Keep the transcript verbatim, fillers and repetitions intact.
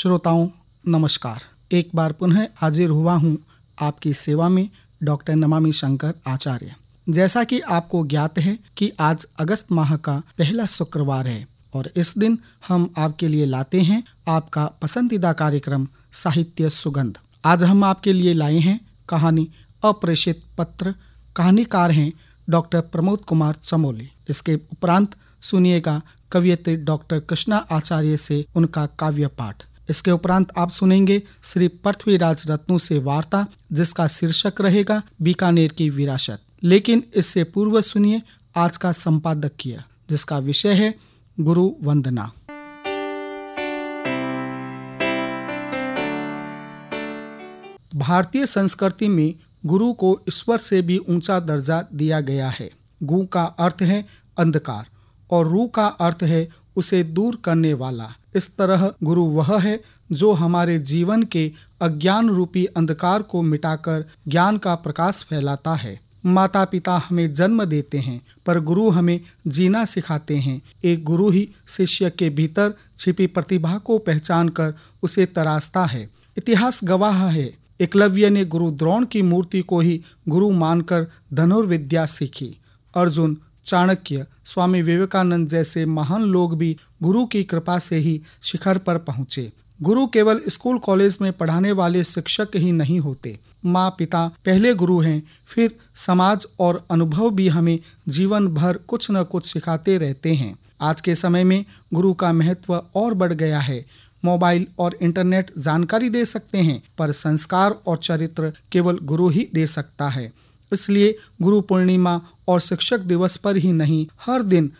श्रोताओं नमस्कार। एक बार पुनः हाजिर हुआ हूँ आपकी सेवा में, डॉक्टर नमामि शंकर आचार्य। जैसा कि आपको ज्ञात है कि आज अगस्त माह का पहला शुक्रवार है और इस दिन हम आपके लिए लाते हैं आपका पसंदीदा कार्यक्रम साहित्य सुगंध। आज हम आपके लिए लाए हैं कहानी अप्रेषित पत्र। कहानीकार हैं डॉक्टर प्रमोद कुमार चमोली। इसके उपरांत सुनिएगा कवियत्री डॉक्टर कृष्णा आचार्य से उनका काव्य पाठ। इसके उपरांत आप सुनेंगे श्री पृथ्वीराज रत्नू से वार्ता, जिसका शीर्षक रहेगा बीकानेर की विरासत। लेकिन इससे पूर्व सुनिए आज का संपादकीय, जिसका विषय है गुरु वंदना। भारतीय संस्कृति में गुरु को ईश्वर से भी ऊंचा दर्जा दिया गया है। गु का अर्थ है अंधकार और रू का अर्थ है उसे दूर करने वाला। इस तरह गुरु वह है जो हमारे जीवन के अज्ञान रूपी अंधकार को मिटाकर ज्ञान का प्रकाश फैलाता है। माता पिता हमें जन्म देते हैं, पर गुरु हमें जीना सिखाते हैं। एक गुरु ही शिष्य के भीतर छिपी प्रतिभा को पहचान कर उसे तराशता है। इतिहास गवाह है, एकलव्य ने गुरु द्रोण की मूर्ति को ही गुरु मानकर धनुर्विद्या सीखी। अर्जुन, चाणक्य, स्वामी विवेकानंद जैसे महान लोग भी गुरु की कृपा से ही शिखर पर पहुँचे। गुरु केवल स्कूल कॉलेज में पढ़ाने वाले शिक्षक ही नहीं होते। माँ पिता पहले गुरु हैं, फिर समाज और अनुभव भी हमें जीवन भर कुछ न कुछ सिखाते रहते हैं। आज के समय में गुरु का महत्व और बढ़ गया है। मोबाइल और इंटरनेट जानकारी दे सकते हैं, पर संस्कार और चरित्र केवल गुरु ही दे सकता है। इसलिए गुरु पूर्णिमा और शिक्षक दिवस पर ही नहीं, हर दिन